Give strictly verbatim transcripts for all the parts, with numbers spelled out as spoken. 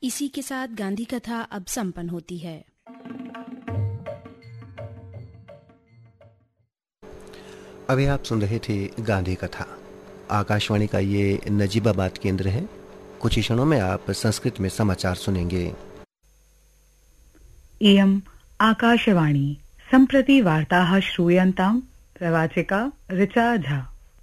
इसी के साथ गांधी कथा अब संपन्न होती है। अभी आप सुन रहे थे गांधी कथा। आकाशवाणी का ये नजीबाबाद केंद्र है। कुछ ही क्षणों में आप संस्कृत में समाचार सुनेंगे। इयम् आकाशवाणी। सम्प्रति वार्ताः श्रूयन्ताम्। प्रवाचिका ऋचा झा।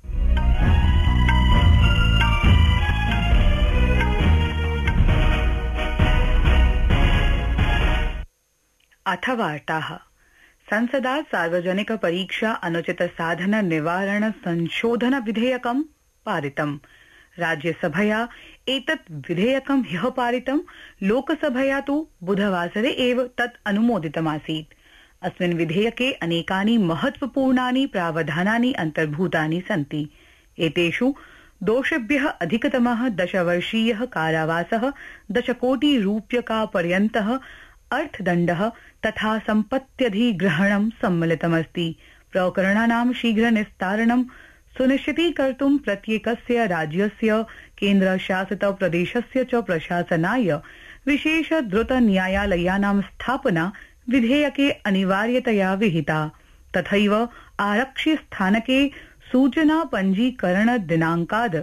अथ वार्ताः। संसदा सार्वजनिक परीक्षा अनुचित साधन निवारण संशोधन विधेयकं पारितम्। राज्यसभया एतत् विधेयकं ह्यः पारितं। लोकसभया तु बुधवासरे एव तत् अनुमोदितमासीत्। अस्मिन् विधेयके अनेकानि महत्वपूर्णानि प्रावधानानि अन्तर्भूतानि सन्ति। एतेषु दोषेभ्यः अधिकतमः दशवर्षीयः कारावासः, दशकोटि रूप्यकापर्यन्तः अर्थदण्डः तथा सम्पत्त्यधिग्रहणं सम्मिलितमस्ति। प्रकरणानां शीघ्र निस्तारणं सुनिश्चितीकर्तुं प्रत्येकस्य राज्यस्य, केन्द्रशासित प्रदेशस्य च प्रशासनाय विशेष द्रुत न्यायालयानां स्थापना विधेयके अनिवार्यतया विहिता। तथैव आरक्षि स्थानके सूचना पञ्जीकरण दिनाङ्काद्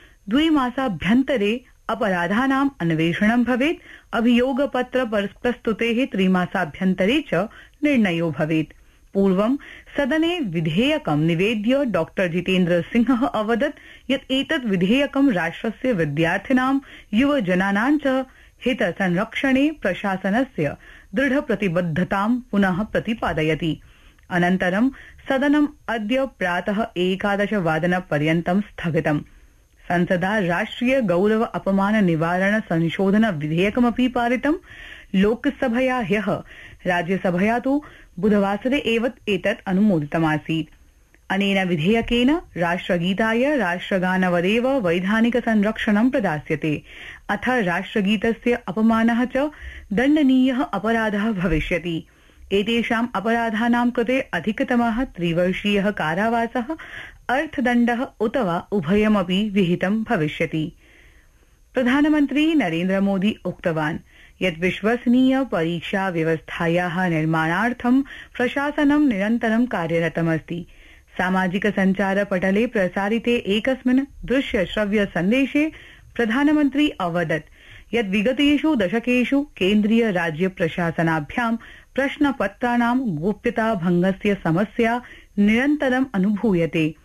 द्विमासाभ्यन्तरे अपराधानाम् अन्वेषणं भवेत्। अभियोगपत्र प्रस्तुतेः त्रिमासाभ्यन्तरे च निर्णयो भवेत्। पूर्वं सदने विधेयकं निवेद्य डॉक्टर जितेन्द्र सिंहः अवदत् यत् एतत् विधेयकं राष्ट्रस्य विद्यार्थिनां, युवजनानां च हितसंरक्षणे प्रशासनस्य दृढ प्रतिबद्धतां पुनः प्रतिपादयति। अनन्तरं सदनम् अद्य प्रातः एकादशवादनपर्यन्तं स्थगितम्। संसदा राष्ट्रिय गौरव अपमान निवारण संशोधन विधेयकमपि पारितम्। लोकसभया ह्यः, राज्यसभया तु बुधवासरे एव एतत् अनुमोदितमासीत्। अनेन विधेयकेन राष्ट्रगीताय राष्ट्रगानवदेव वैधानिक संरक्षणं प्रदास्यते। अथ राष्ट्रगीतस्य अपमानः च दण्डनीयः अपराधः भविष्यति। एतेषाम् अपराधानां कृते अधिकतमः त्रिवर्षीयः कारावासः, अर्थदण्डः उत वा उभयमपि विहितं भविष्यति। प्रधानमन्त्री नरेन्द्र मोदी उक्तवान् यत् विश्वसनीय परीक्षा व्यवस्थायाः निर्माणार्थं प्रशासनं निरन्तरं कार्यरतमस्ति। सामाजिक सञ्चार पटले प्रसारिते एकस्मिन् दृश्य श्रव्य सन्देशे प्रधानमन्त्री अवदत् यत् विगतेषु दशकेषु केन्द्रीय राज्य प्रशासनाभ्यां प्रश्नपत्राणां गोप्यता भंगस्य समस्या निरन्तरम् अनुभूयते।